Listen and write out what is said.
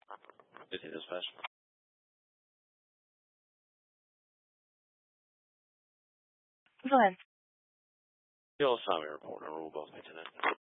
Busy dispatch. Go ahead. The old assignment report. I will both be today.